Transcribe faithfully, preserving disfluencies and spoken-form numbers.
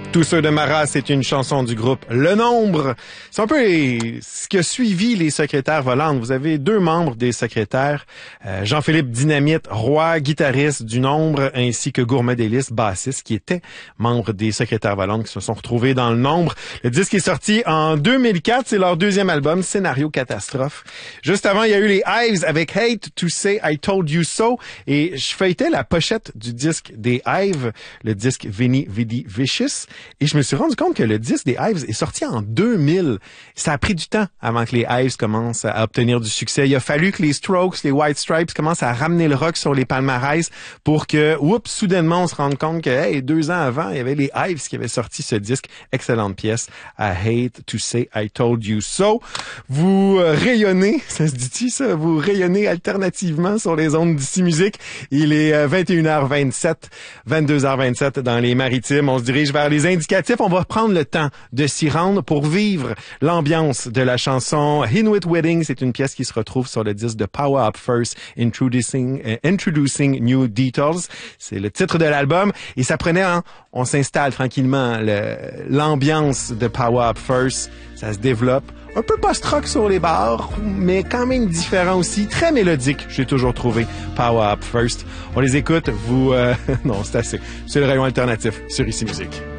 Tous ceux de Marat, c'est une chanson du groupe Le Nombre. C'est un peu les, ce qui a suivi les secrétaires volantes. Vous avez deux membres des secrétaires, euh, Jean-Philippe Dynamite, roi, guitariste du Nombre, ainsi que Gourmet Délices, bassiste, qui était membre des secrétaires volantes, qui se sont retrouvés dans Le Nombre. Le disque est sorti en deux mille quatre, c'est leur deuxième album, Scénario Catastrophe. Juste avant, il y a eu les Hives avec Hate to Say I Told You So, et je feuilletais la pochette du disque des Hives, le disque Veni Vidi Vicious. Et je me suis rendu compte que le disque des Hives est sorti en deux mille. Ça a pris du temps avant que les Hives commencent à obtenir du succès. Il a fallu que les Strokes, les White Stripes commencent à ramener le rock sur les palmarès pour que, oups, soudainement, on se rende compte que, hey, deux ans avant, il y avait les Hives qui avaient sorti ce disque. Excellente pièce, I Hate to Say I Told You So. Vous euh, rayonnez, ça se dit-tu ça? Vous rayonnez alternativement sur les ondes d'ici musique. Il est euh, vingt et une heures vingt-sept, vingt-deux heures vingt-sept dans les Maritimes. On se dirige vers les indicatifs. On va prendre le temps de s'y rendre pour vivre l'ambiance de la chanson Inuit Wedding. C'est une pièce qui se retrouve sur le disque de Power Up First, Introducing, uh, Introducing New Details. C'est le titre de l'album. Et ça prenait, hein, on s'installe tranquillement, le, l'ambiance de Power Up First. Ça se développe. Un peu post-rock sur les bars, mais quand même différent aussi. Très mélodique, j'ai toujours trouvé Power Up First. On les écoute, vous... Euh, non, c'est assez. C'est le rayon alternatif sur Ici Musique.